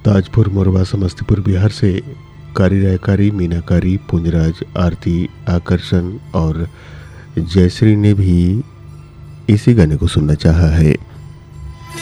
ताजपुर, मोरबा, समस्तीपुर, बिहार से कारी रायकारी, मीनाकारी, पुंजराज, आरती, आकर्षण और जयश्री ने भी इसी गाने को सुनना चाहा है।